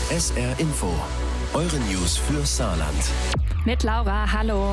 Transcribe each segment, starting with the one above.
SR Info. Eure News für Saarland. Mit Laura, hallo.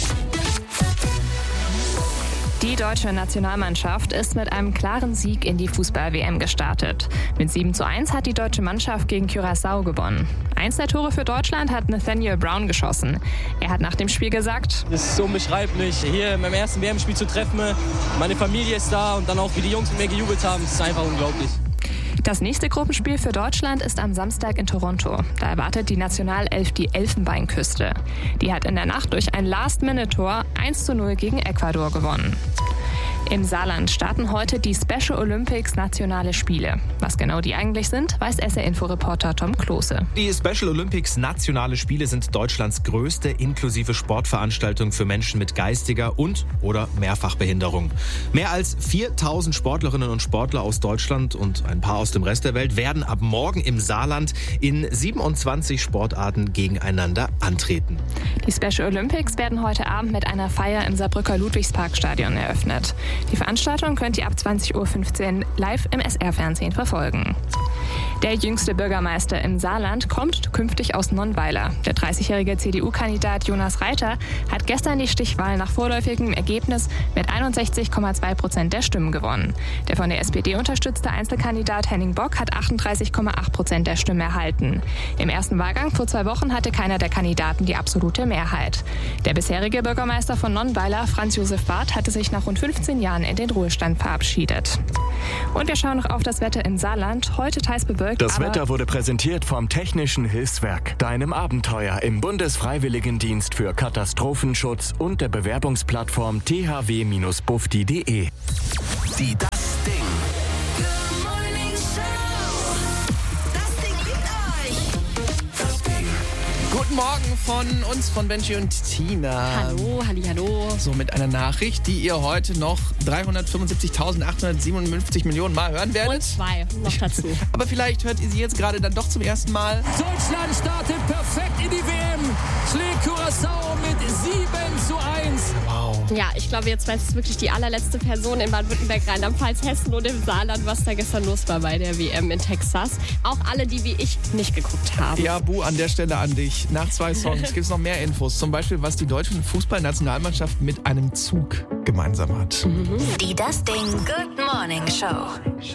Die deutsche Nationalmannschaft ist mit einem klaren Sieg in die Fußball-WM gestartet. Mit 7:1 hat die deutsche Mannschaft gegen Curaçao gewonnen. Eins der Tore für Deutschland hat Nathaniel Brown geschossen. Er hat nach dem Spiel gesagt: Das ist unbeschreiblich, hier in meinem ersten WM-Spiel zu treffen. Meine Familie ist da und dann auch, wie die Jungs mit mir gejubelt haben, das ist einfach unglaublich. Das nächste Gruppenspiel für Deutschland ist am Samstag in Toronto. Da erwartet die Nationalelf die Elfenbeinküste. Die hat in der Nacht durch ein Last-Minute-Tor 1:0 gegen Ecuador gewonnen. Im Saarland starten heute die Special Olympics Nationale Spiele. Was genau die eigentlich sind, weiß SR-Info-Reporter Tom Klose. Die Special Olympics Nationale Spiele sind Deutschlands größte inklusive Sportveranstaltung für Menschen mit geistiger und/oder Mehrfachbehinderung. Mehr als 4.000 Sportlerinnen und Sportler aus Deutschland und ein paar aus dem Rest der Welt werden ab morgen im Saarland in 27 Sportarten gegeneinander antreten. Die Special Olympics werden heute Abend mit einer Feier im Saarbrücker Ludwigsparkstadion eröffnet. Die Veranstaltung könnt ihr ab 20:15 Uhr live im SR-Fernsehen verfolgen. Der jüngste Bürgermeister im Saarland kommt künftig aus Nonnweiler. Der 30-jährige CDU-Kandidat Jonas Reiter hat gestern die Stichwahl nach vorläufigem Ergebnis mit 61,2% der Stimmen gewonnen. Der von der SPD unterstützte Einzelkandidat Henning Bock hat 38,8% der Stimmen erhalten. Im ersten Wahlgang vor 2 Wochen hatte keiner der Kandidaten die absolute Mehrheit. Der bisherige Bürgermeister von Nonnweiler, Franz Josef Barth, hatte sich nach rund 15 Jahren in den Ruhestand verabschiedet. Und wir schauen noch auf das Wetter im Saarland. Heute teils bewölkt. Das Wetter wurde präsentiert vom Technischen Hilfswerk, deinem Abenteuer im Bundesfreiwilligendienst für Katastrophenschutz und der Bewerbungsplattform thw-bufdi.de. Die Das Ding. Guten Morgen von uns, von Benji und Tina. Hallo, hallihallo. So, mit einer Nachricht, die ihr heute noch 375.857 Millionen Mal hören werdet. Und 2 noch dazu. Aber vielleicht hört ihr sie jetzt gerade dann doch zum ersten Mal. Deutschland startet perfekt in die WM. Schlägt Curaçao mit 7:1. Wow. Ja, ich glaube, jetzt weiß es wirklich die allerletzte Person in Baden-Württemberg, Rheinland-Pfalz, Hessen und im Saarland, was da gestern los war bei der WM in Texas. Auch alle, die wie ich nicht geguckt haben. Ja, Bu, an der Stelle an dich. Nach 2 Songs gibt es noch mehr Infos. Zum Beispiel, was die deutsche Fußballnationalmannschaft mit einem Zug gemeinsam hat. Die Das Ding Good Morning Show.